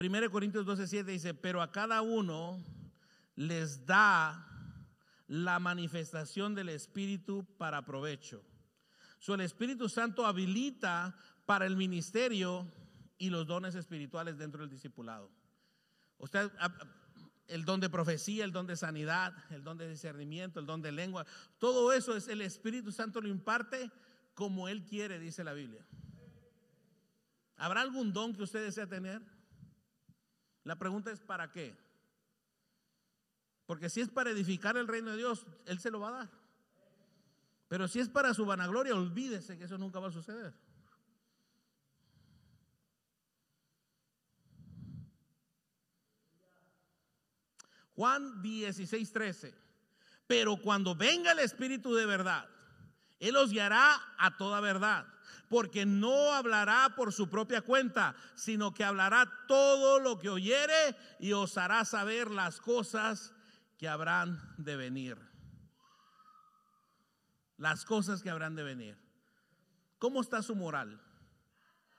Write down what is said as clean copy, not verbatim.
1 Corintios 12:7 dice: pero a cada uno les da la manifestación del Espíritu para provecho. El Espíritu Santo habilita para el ministerio y los dones espirituales dentro del discipulado. Usted, el don de profecía, el don de sanidad, el don de discernimiento, el don de lengua, todo eso es el Espíritu Santo lo imparte como Él quiere, dice la Biblia. ¿Habrá algún don que usted desea tener? La pregunta es ¿para qué? Porque si es para edificar el reino de Dios, Él se lo va a dar. Pero si es para su vanagloria, olvídese que eso nunca va a suceder. Juan 16:13: pero cuando venga el Espíritu de verdad, Él os guiará a toda verdad, porque no hablará por su propia cuenta, sino que hablará todo lo que oyere y os hará saber las cosas que habrán de venir. Las cosas que habrán de venir. ¿Cómo está su moral?